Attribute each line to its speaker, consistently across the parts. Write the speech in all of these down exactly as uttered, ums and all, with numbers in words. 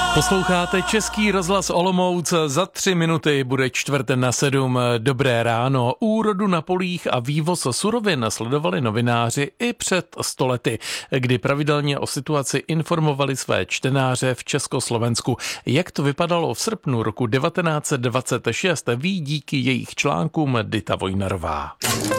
Speaker 1: Posloucháte Český rozhlas Olomouc, za tři minuty bude čtvrt na sedm. Dobré ráno. Úrodu na polích a vývoz surovin sledovali novináři i před sto lety, kdy pravidelně o situaci informovali své čtenáře v Československu. Jak to vypadalo v srpnu roku devatenáct set dvacet šest, ví díky jejich článkům Dita Vojnarová.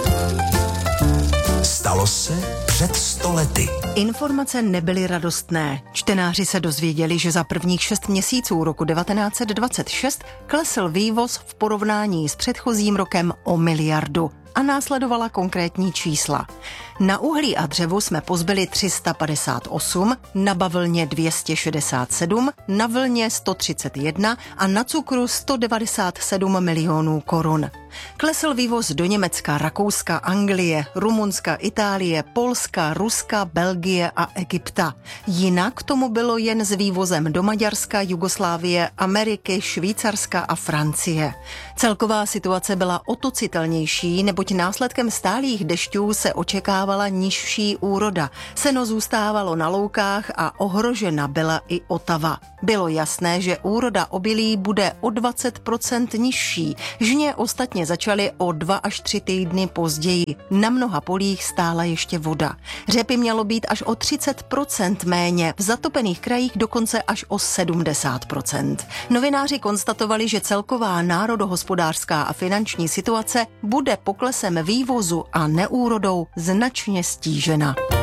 Speaker 2: Stalo se před sto lety.
Speaker 3: Informace nebyly radostné. Čtenáři se dozvěděli, že za prvních šest měsíců roku devatenáct set dvacet šest klesl vývoz v porovnání s předchozím rokem o miliardu. A následovala konkrétní čísla. Na uhlí a dřevu jsme pozbyli tři sta padesát osm, na bavlně dvě stě šedesát sedm, na vlně sto třicet jedna a na cukru sto devadesát sedm milionů korun. Klesl vývoz do Německa, Rakouska, Anglie, Rumunska, Itálie, Polska, Ruska, Belgie a Egypta. Jinak tomu bylo jen s vývozem do Maďarska, Jugoslávie, Ameriky, Švýcarska a Francie. Celková situace byla o to citelnější, neboť následkem stálých dešťů se očekávala nižší úroda. Seno zůstávalo na loukách a ohrožena byla i Otava. Bylo jasné, že úroda obilí bude o dvacet procent nižší. Žně ostatně začaly o dva až tři týdny později. Na mnoha polích stála ještě voda. Řepy mělo být až o třicet procent méně, v zatopených krajích dokonce až o sedmdesát procent. Novináři konstatovali, že celková národohospodářská a finanční situace bude poklesem vývozu a neúrodou značně stížena.